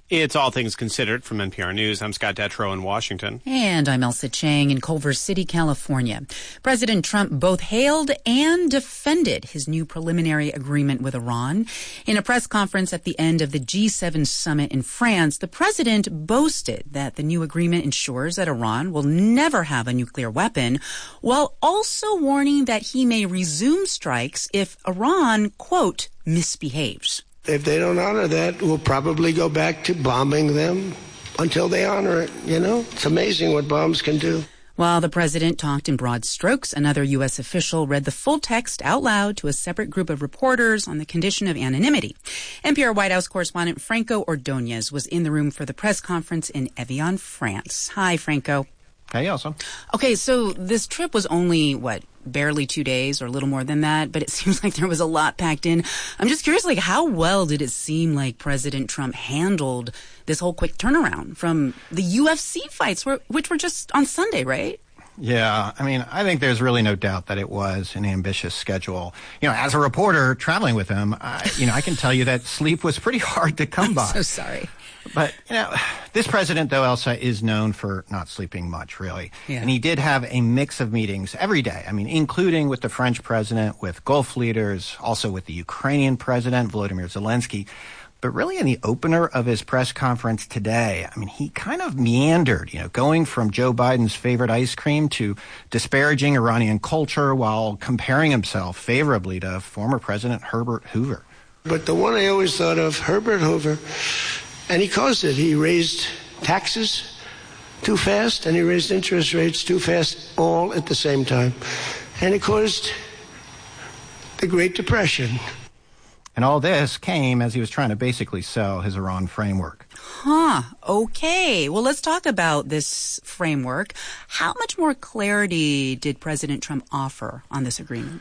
It's All Things Considered from NPR News. I'm Scott Detrow in Washington. And I'm Elsa Chang in Culver City, California. President Trump both hailed and defended his new preliminary agreement with Iran. In a press conference at the end of the G7 summit in France, the president boasted that the new agreement ensures that Iran will never have a nuclear weapon, while also warning that he may resume strikes if Iran, quote, misbehaves. If they don't honor that, we'll probably go back to bombing them until they honor it, It's amazing what bombs can do. While the president talked in broad strokes, another U.S. official read the full text out loud to a separate group of reporters on the condition of anonymity. NPR White House correspondent Franco Ordonez was in the room for the press conference in Evian, France. Hi, Franco. Hey, Elsa. Okay, so this trip was only, barely 2 days or a little more than that, but it seems like there was a lot packed in. I'm just curious, how well did it seem like President Trump handled this whole quick turnaround from the UFC fights, which were just on Sunday, right? Yeah, I think there's really no doubt that it was an ambitious schedule. As a reporter traveling with him, I can tell you that sleep was pretty hard to come by. I'm so sorry. But, this president, though, Elsa, is known for not sleeping much, really. Yeah. And he did have a mix of meetings every day. Including with the French president, with Gulf leaders, also with the Ukrainian president, Volodymyr Zelensky. But really in the opener of his press conference today, he kind of meandered, going from Joe Biden's favorite ice cream to disparaging Iranian culture while comparing himself favorably to former President Herbert Hoover. But the one I always thought of, Herbert Hoover, and he caused it. He raised taxes too fast and he raised interest rates too fast, all at the same time. And it caused the Great Depression. And all this came as he was trying to basically sell his Iran framework. Okay. Well, let's talk about this framework. How much more clarity did President Trump offer on this agreement?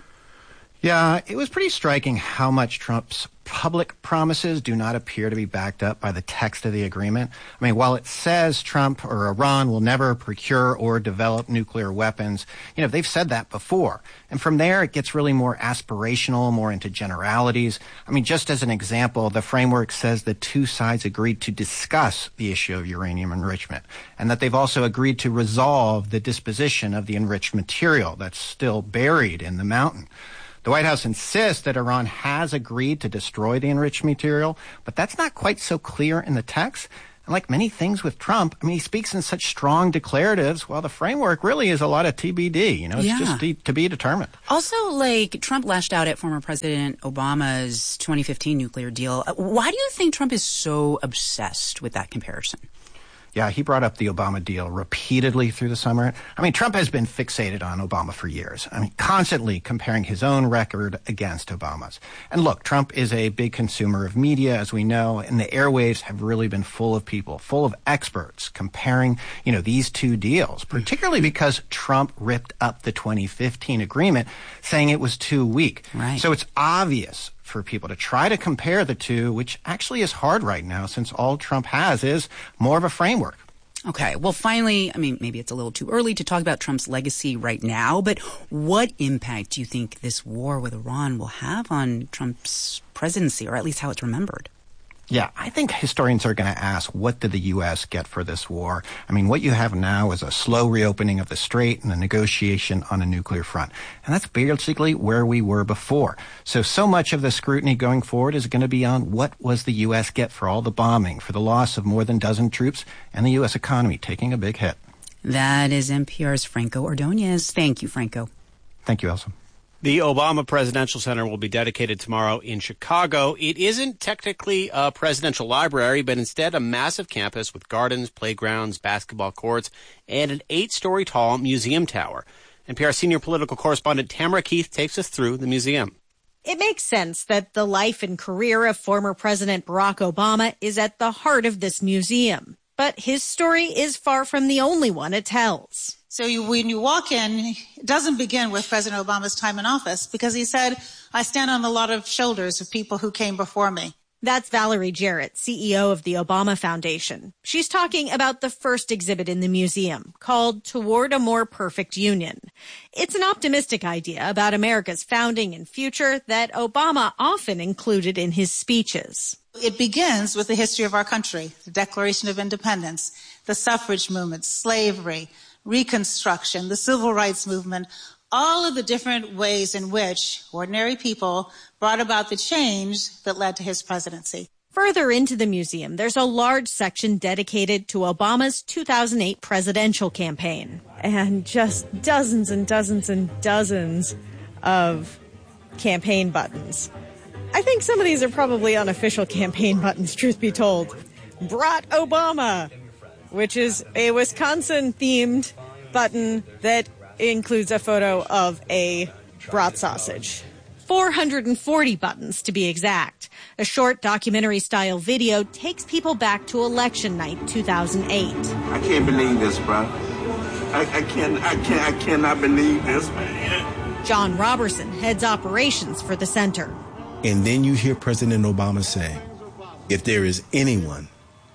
Yeah, it was pretty striking how much Trump's public promises do not appear to be backed up by the text of the agreement. While it says Trump or Iran will never procure or develop nuclear weapons, they've said that before. And from there, it gets really more aspirational, more into generalities. Just as an example, the framework says the two sides agreed to discuss the issue of uranium enrichment, and that they've also agreed to resolve the disposition of the enriched material that's still buried in the mountain. The White House insists that Iran has agreed to destroy the enriched material, but that's not quite so clear in the text. And like many things with Trump, he speaks in such strong declaratives, while the framework really is a lot of TBD. It's just to be determined. Also, Trump lashed out at former President Obama's 2015 nuclear deal. Why do you think Trump is so obsessed with that comparison? Yeah, he brought up the Obama deal repeatedly through the summer. Trump has been fixated on Obama for years. Constantly comparing his own record against Obama's. And look, Trump is a big consumer of media, as we know, and the airwaves have really been full of people, full of experts comparing, these two deals, particularly because Trump ripped up the 2015 agreement, saying it was too weak. Right. So it's obvious for people to try to compare the two, which actually is hard right now since all Trump has is more of a framework. Okay. Well, finally, maybe it's a little too early to talk about Trump's legacy right now, but what impact do you think this war with Iran will have on Trump's presidency, or at least how it's remembered? Yeah, I think historians are going to ask, what did the U.S. get for this war? What you have now is a slow reopening of the strait and a negotiation on a nuclear front. And that's basically where we were before. So much of the scrutiny going forward is going to be on what was the U.S. get for all the bombing, for the loss of more than a dozen troops, and the U.S. economy taking a big hit. That is NPR's Franco Ordonez. Thank you, Franco. Thank you, Elsa. The Obama Presidential Center will be dedicated tomorrow in Chicago. It isn't technically a presidential library, but instead a massive campus with gardens, playgrounds, basketball courts, and an 8-story tall museum tower. NPR senior political correspondent Tamara Keith takes us through the museum. It makes sense that the life and career of former President Barack Obama is at the heart of this museum. But his story is far from the only one it tells. So when you walk in, it doesn't begin with President Obama's time in office, because he said, I stand on a lot of shoulders of people who came before me. That's Valerie Jarrett, CEO of the Obama Foundation. She's talking about the first exhibit in the museum, called Toward a More Perfect Union. It's an optimistic idea about America's founding and future that Obama often included in his speeches. It begins with the history of our country, the Declaration of Independence, the suffrage movement, slavery, Reconstruction, the civil rights movement, all of the different ways in which ordinary people brought about the change that led to his presidency. Further into the museum, there's a large section dedicated to Obama's 2008 presidential campaign. And just dozens and dozens and dozens of campaign buttons. I think some of these are probably unofficial campaign buttons, truth be told. Brat Obama, which is a Wisconsin-themed button that includes a photo of a brat sausage. 440 buttons, to be exact. A short documentary-style video takes people back to election night 2008. I can't believe this, bro. I cannot believe this, man. John Robertson heads operations for the center. And then you hear President Obama say, if there is anyone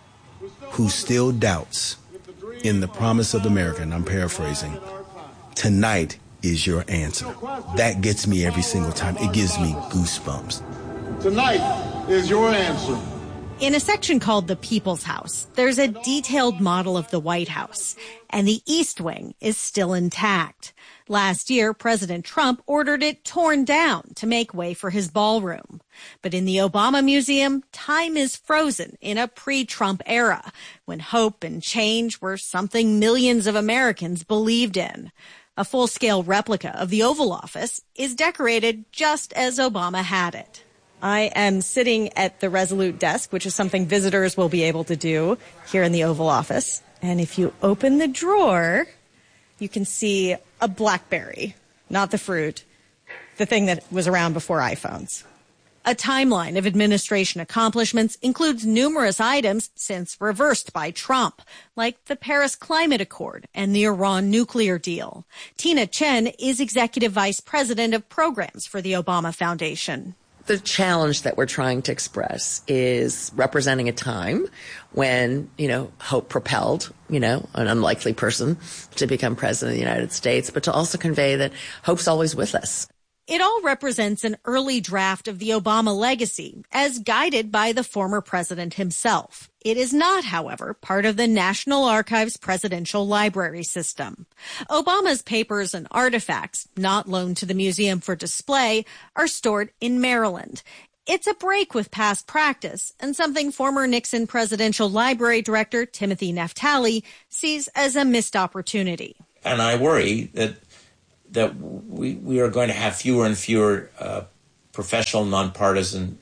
who still doubts in the promise of America, and I'm paraphrasing, tonight is your answer. That gets me every single time. It gives me goosebumps. Tonight is your answer. In a section called the People's House, there's a detailed model of the White House, and the East Wing is still intact. Last year, President Trump ordered it torn down to make way for his ballroom. But in the Obama Museum, time is frozen in a pre-Trump era, when hope and change were something millions of Americans believed in. A full-scale replica of the Oval Office is decorated just as Obama had it. I am sitting at the Resolute desk, which is something visitors will be able to do here in the Oval Office. And if you open the drawer, you can see a BlackBerry, not the fruit, the thing that was around before iPhones. A timeline of administration accomplishments includes numerous items since reversed by Trump, like the Paris Climate Accord and the Iran nuclear deal. Tina Chen is Executive Vice President of Programs for the Obama Foundation. The challenge that we're trying to express is representing a time when, hope propelled, an unlikely person to become president of the United States, but to also convey that hope's always with us. It all represents an early draft of the Obama legacy, as guided by the former president himself. It is not, however, part of the National Archives Presidential Library System. Obama's papers and artifacts, not loaned to the museum for display, are stored in Maryland. It's a break with past practice, and something former Nixon Presidential Library Director Timothy Naftali sees as a missed opportunity. And I worry that we are going to have fewer and fewer professional, nonpartisan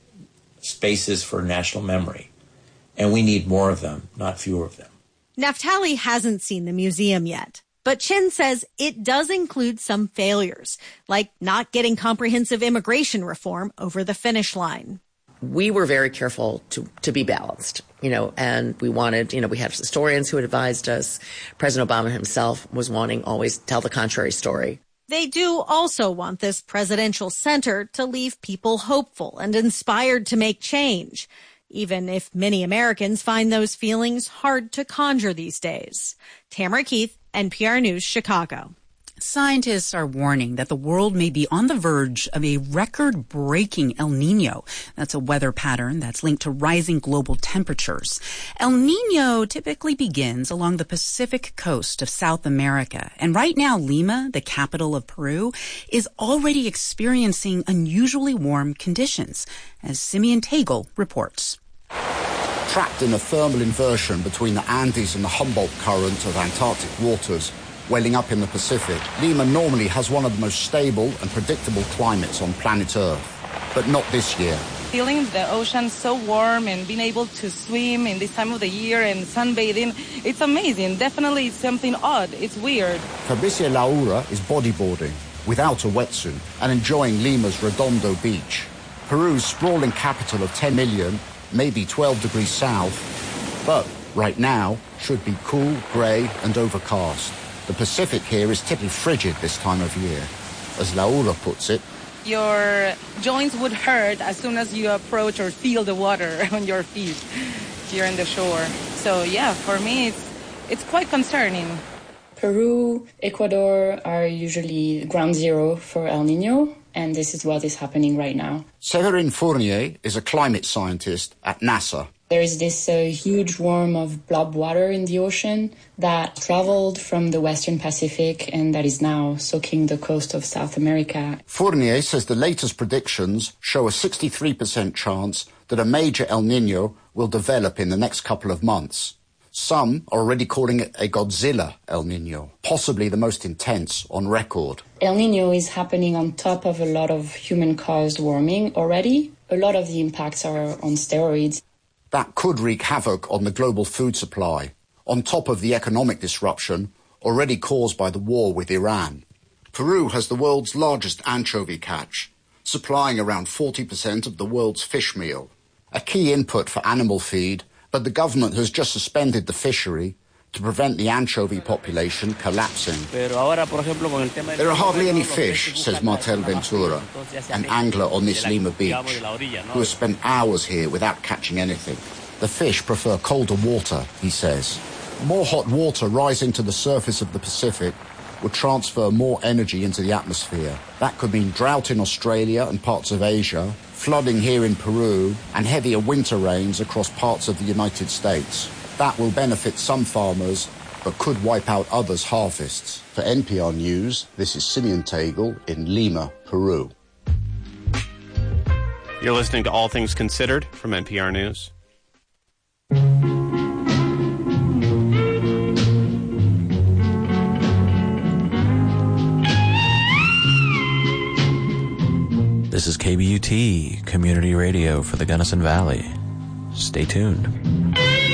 spaces for national memory. And we need more of them, not fewer of them. Naftali hasn't seen the museum yet, but Chen says it does include some failures, like not getting comprehensive immigration reform over the finish line. We were very careful to be balanced, and we wanted, we had historians who had advised us. President Obama himself was wanting always tell the contrary story. They do also want this presidential center to leave people hopeful and inspired to make change, even if many Americans find those feelings hard to conjure these days. Tamara Keith, NPR News, Chicago. Scientists are warning that the world may be on the verge of a record-breaking El Niño. That's a weather pattern that's linked to rising global temperatures. El Niño typically begins along the Pacific coast of South America. And right now, Lima, the capital of Peru, is already experiencing unusually warm conditions, as Simeon Tagle reports. Trapped in a thermal inversion between the Andes and the Humboldt Current of Antarctic waters, welling up in the Pacific, Lima normally has one of the most stable and predictable climates on planet Earth. But not this year. Feeling the ocean so warm and being able to swim in this time of the year and sunbathing, it's amazing. Definitely it's something odd. It's weird. Fabricia Laura is bodyboarding without a wetsuit and enjoying Lima's Redondo beach. Peru's sprawling capital of 10 million, maybe 12 degrees south, but right now should be cool, grey and overcast. The Pacific here is typically frigid this time of year. As Laura puts it, your joints would hurt as soon as you approach or feel the water on your feet here on the shore. So yeah, for me it's quite concerning. Peru, Ecuador are usually ground zero for El Niño. and this is what is happening right now. Séverine Fournier is a climate scientist at NASA. There is this huge worm of blob water in the ocean that traveled from the Western Pacific and that is now soaking the coast of South America. Fournier says the latest predictions show a 63% chance that a major El Niño will develop in the next couple of months. Some are already calling it a Godzilla El Niño, possibly the most intense on record. El Niño is happening on top of a lot of human-caused warming already. A lot of the impacts are on steroids. That could wreak havoc on the global food supply, on top of the economic disruption already caused by the war with Iran. Peru has the world's largest anchovy catch, supplying around 40% of the world's fish meal, a key input for animal feed, but the government has just suspended the fishery to prevent the anchovy population collapsing. There are hardly any fish, says Martel Ventura, an angler on this Lima beach, who has spent hours here without catching anything. The fish prefer colder water, he says. More hot water rising to the surface of the Pacific would transfer more energy into the atmosphere. That could mean drought in Australia and parts of Asia, flooding here in Peru, and heavier winter rains across parts of the United States. That will benefit some farmers, but could wipe out others' harvests. For NPR News, this is Simeon Tagle in Lima, Peru. You're listening to All Things Considered from NPR News. This is KBUT, community radio for the Gunnison Valley. Stay tuned.